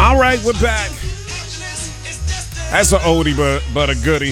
All right, we're back. That's an oldie, but a goodie.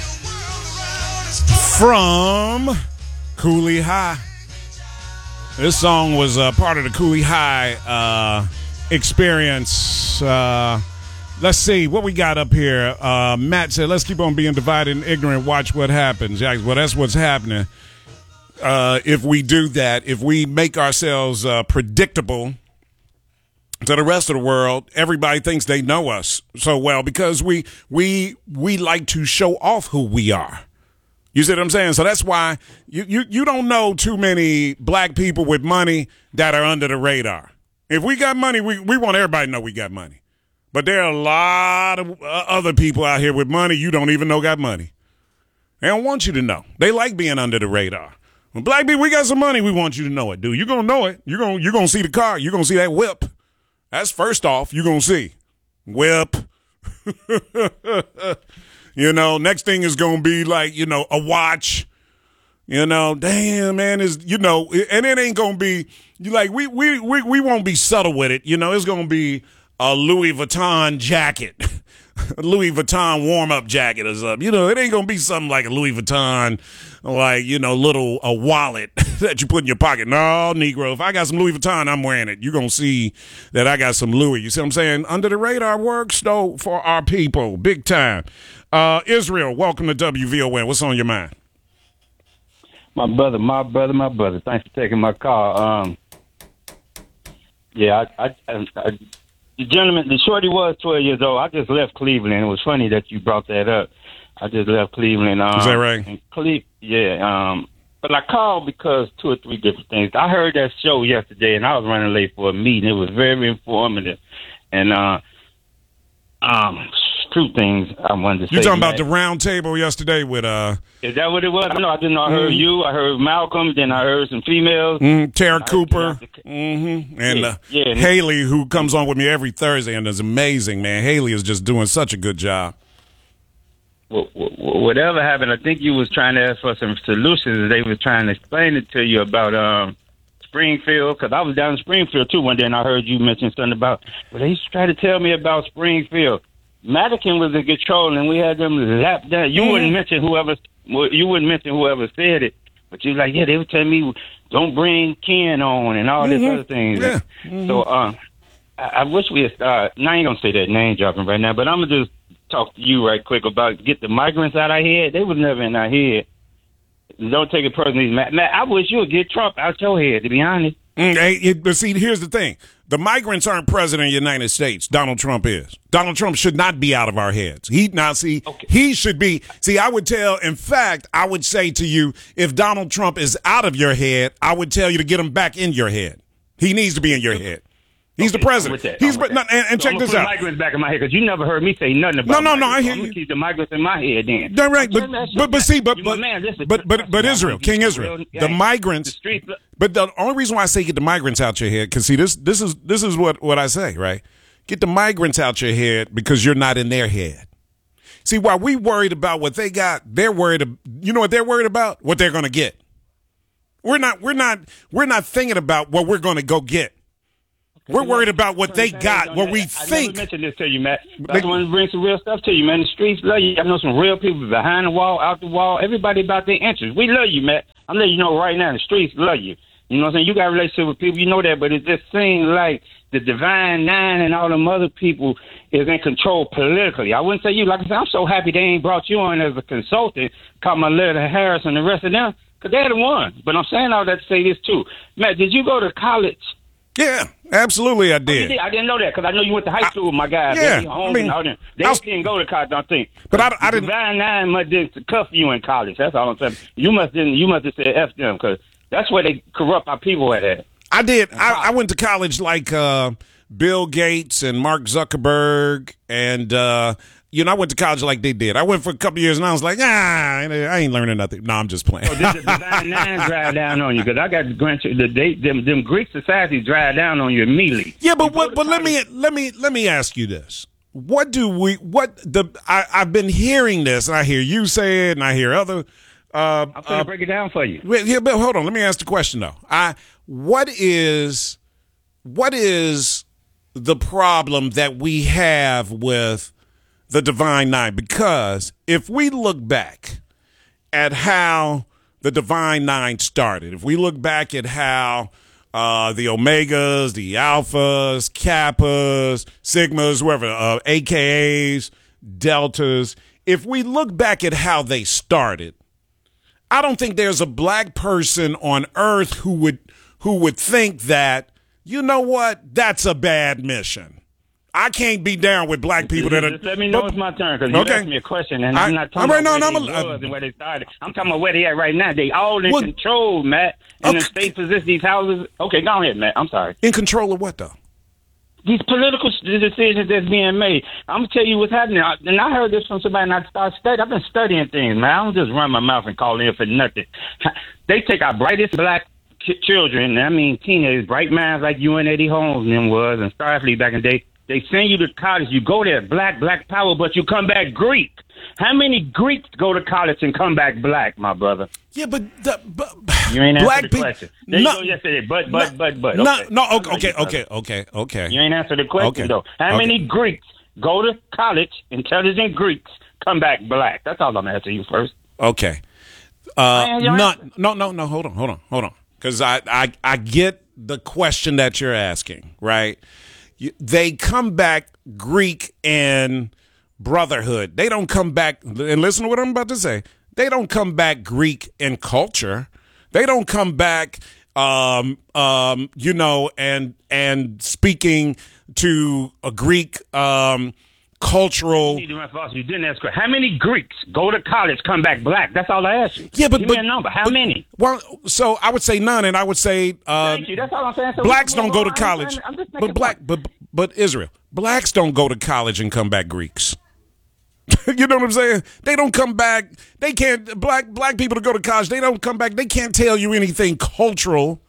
From Cooley High. This song was part of the Cooley High experience. Let's see what we got up here. Matt said, let's keep on being divided and ignorant. Watch what happens. Yeah, well, that's what's happening. If we do that, if we make ourselves predictable to the rest of the world, everybody thinks they know us so well because we like to show off who we are. You see what I'm saying? So that's why you don't know too many black people with money that are under the radar. If we got money, we want everybody to know we got money. But there are a lot of other people out here with money you don't even know got money. They don't want you to know. They like being under the radar. When black people, we got some money, we want you to know it, dude. You're going to know it. You're gonna see the car. You're going to see that whip. That's first off, you're going to see. Whip. Next thing is going to be like, a watch. Damn, man, and it ain't going to be, we won't be subtle with it. It's going to be a Louis Vuitton jacket. A Louis Vuitton warm-up jacket or something. It ain't going to be something like a Louis Vuitton, a wallet that you put in your pocket. No, Negro, if I got some Louis Vuitton, I'm wearing it. You're going to see that I got some Louis. You see what I'm saying? Under the radar works, though, for our people. Big time. Israel, welcome to WVON. What's on your mind? My brother. Thanks for taking my call. The gentleman, the shorty was 12 years old. I just left Cleveland. It was funny that you brought that up. I just left Cleveland. Is that right? But I called because 2 or 3 different things. I heard that show yesterday, and I was running late for a meeting. It was very informative. And 2 things I wanted to say. You talking about the round table yesterday with Is that what it was? No, I didn't know. I heard you. I heard Malcolm. Then I heard some females. Tara Cooper. And Haley, who comes on with me every Thursday and is amazing, man. Haley is just doing such a good job. Whatever happened, I think you was trying to ask for some solutions. They were trying to explain it to you about Springfield, because I was down in Springfield, too, one day, and I heard you mention something about, they used to try to tell me about Springfield. Madigan was in control, and we had them lap down. You wouldn't mention whoever said it, but you like, they would tell me, don't bring Ken on and all this other things. Yeah. So I wish we had started. Now I ain't gonna say that name dropping right now, but I'm gonna just talk to you right quick about get the migrants out our head. They was never in our head. Don't take it personally, Matt. I wish you would get Trump out your head, to be honest. But see, here's the thing. The migrants aren't president of the United States. Donald Trump is. Donald Trump should not be out of our heads. He should be. See, I would say to you, if Donald Trump is out of your head, I would tell you to get him back in your head. He needs to be in your head. He's the president. And check this out. Migrants back in my head, because you never heard me say nothing about. No. I hear you. I'm you. gonna keep the migrants in my head then. That's right. But Israel, King Israel, the migrants. But the only reason why I say get the migrants out your head, because see, this is what I say, right? Get the migrants out your head because you're not in their head. See, while we worried about what they got, they're worried. You know what they're worried about? What they're going to get. We're not thinking about what we're going to go get. We're worried about what they got, what we think. I never mentioned this to you, Matt. I want to bring some real stuff to you, man. The streets love you. I know some real people behind the wall, out the wall. Everybody about their interests. We love you, Matt. I'm letting you know right now, the streets love you. You know what I'm saying? You got a relationship with people, you know that, but it just seems like the Divine Nine and all them other people is in control politically. I wouldn't say you. Like I said, I'm so happy they ain't brought you on as a consultant, Kamala Harris and the rest of them, because they're the ones. But I'm saying all that to say this, too. Matt, did you go to college? Yeah, absolutely I did. I didn't know that, because I know you went to high school with my guys. Yeah, they didn't go to college, I think. But I didn't. Divine Nine must have cuffed you in college. That's all I'm saying. You must have said F them, because that's where they corrupt our people at. I did. I went to college like Bill Gates and Mark Zuckerberg, and I went to college like they did. I went for a couple of years, and I was like, I ain't learning nothing. No, I'm just playing. So did the Divine Nine drive down on you? Because I got to grant you, them Greek societies drive down on you immediately. Yeah, but let me ask you this. I've been hearing this, and I hear you say it, and I hear other. I'm going to break it down for you. Yeah, but hold on. Let me ask the question, though. What is the problem that we have with the Divine Nine, because if we look back at how the Divine Nine started, if we look back at how the Omegas, the Alphas, Kappas, Sigmas, whoever, AKAs, Deltas, if we look back at how they started, I don't think there's a black person on earth who would think that, you know what, that's a bad mission. I can't be down with black people that are. Just let me know it's my turn, because you asked me a question, and I'm not talking about where they was and where they started. I'm talking about where they at right now. They all in control, Matt, and the state position these houses. Okay, go ahead, Matt. I'm sorry. In control of what, though? These political decisions that's being made. I'm going to tell you what's happening. And I heard this from somebody, and I started studying. I've been studying things, man. I don't just run my mouth and call in for nothing. They take our brightest black children, I mean teenagers, bright minds like you and Eddie Holmes and them was, and Starfleet back in the day. They send you to college. You go there, black power, but you come back Greek. How many Greeks go to college and come back black, my brother? Yeah, but you ain't black answered the question. There you go yesterday. But. Okay. You ain't answered the question, though. How many Greeks go to college, intelligent Greeks, come back black? That's all I'm asking you first. Okay. No. Hold on. Because I get the question that you're asking, right? They come back Greek in brotherhood. They don't come back, and listen to what I'm about to say. They don't come back Greek in culture. They don't come back, and speaking to a Greek cultural. You didn't ask. How many Greeks go to college, come back black? That's all I asked you. Yeah, but give me a number. How many? Well, so I would say none, and I would say thank you. That's all I'm saying. So blacks don't go to college. But Israel, blacks don't go to college and come back Greeks. You know what I'm saying? They don't come back. They can't. Black people to go to college, they don't come back. They can't tell you anything cultural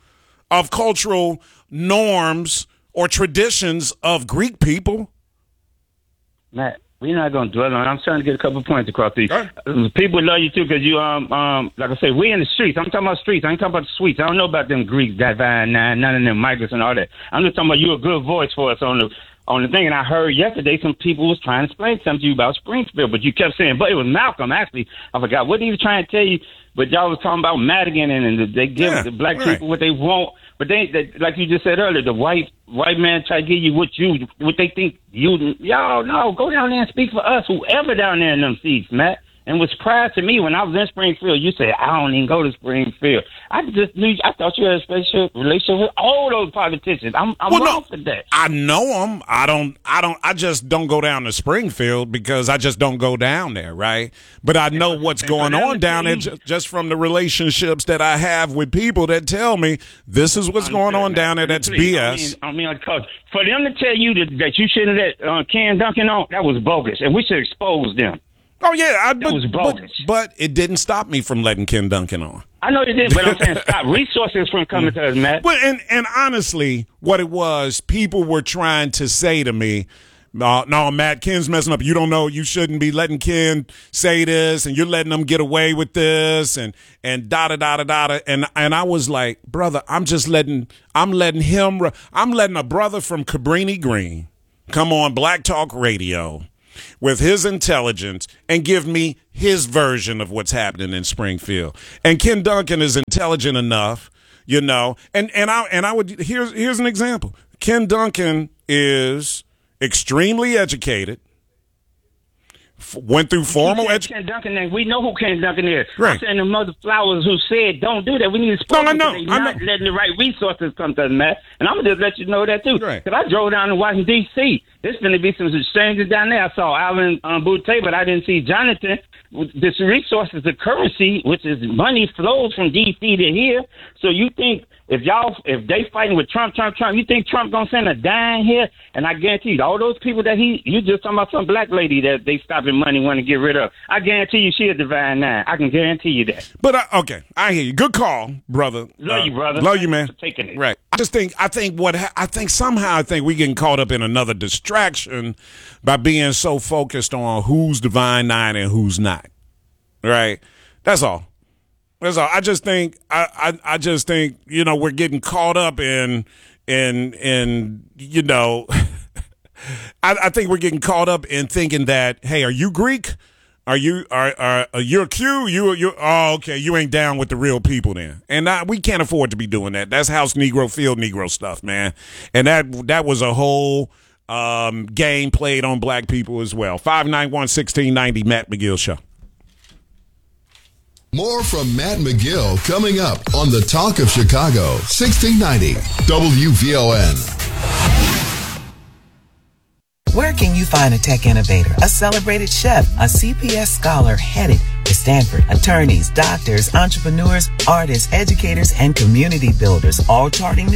norms or traditions of Greek people. Matt, we're not going to dwell on it. I'm trying to get a couple points across to you. Right. People love you, too, because you, like I say, we in the streets. I'm talking about streets. I ain't talking about the suites. I don't know about them Greeks, Divine Nine, none of them migrants and all that. I'm just talking about you a good voice for us on the thing. And I heard yesterday some people was trying to explain something to you about Springfield, but you kept saying, but it was Malcolm, actually. I forgot what he was trying to tell you, but y'all was talking about Madigan, and they give the black people what they want. But they, like you just said earlier, the white man try to give you what they think y'all no, go down there and speak for us, whoever down there in them seats, Matt. And was prior to me when I was in Springfield, you said, I don't even go to Springfield. I thought you had a special relationship with all those politicians. I'm wrong for that. I know them. I just don't go down to Springfield because I just don't go down there, right? But I know what's going on down there just from the relationships that I have with people that tell me this is what's going on down there. That's BS. I mean, because for them to tell you that you shouldn't let Ken Duncan on, that was bogus, and we should expose them. Oh, yeah. That was bogus. But it didn't stop me from letting Ken Duncan on. I know it did, but I'm saying stop resources from coming to us, Matt. Well, and honestly, what it was, people were trying to say to me, no, Matt, Ken's messing up. You don't know. You shouldn't be letting Ken say this, and you're letting them get away with this, and da-da-da-da-da. And I was like, brother, I'm letting a brother from Cabrini Green come on Black Talk Radio with his intelligence and give me his version of what's happening in Springfield. And Ken Duncan is intelligent enough, and I would here's an example. Ken Duncan is extremely educated, went through formal education. Ken Duncan, we know who Ken Duncan is. Right. I'm saying the Mother Flowers who said don't do that. We need to support them. I know. Not letting the right resources come to them, Matt. And I'm going to just let you know that, too. Right. Because I drove down to Washington, D.C. There's going to be some strangers down there. I saw Alvin Boutte, but I didn't see Jonathan. This resources, the currency, which is money, flows from D.C. to here. So you think if they fighting with Trump, you think Trump gonna send a dime here? And I guarantee you, all those people that you just talking about some black lady that they stopping money want to get rid of. I guarantee you, she a Divine Nine. I can guarantee you that. But okay, I hear you. Good call, brother. Love you, brother. Love you, man. For taking it. Right. I think we getting caught up in another distraction by being so focused on who's Divine Nine and who's not. Right. That's all. I just think we're getting caught up in I think we're getting caught up in thinking that, hey, are you Greek? Are you a Q? You oh, okay, you ain't down with the real people then. And we can't afford to be doing that. That's house Negro, field Negro stuff, man. And that was a whole game played on black people as well. 591-1690, Matt McGill Show. More from Matt McGill coming up on the Talk of Chicago, 1690 WVON. Where can you find a tech innovator, a celebrated chef, a CPS scholar headed to Stanford, attorneys, doctors, entrepreneurs, artists, educators, and community builders, all charting new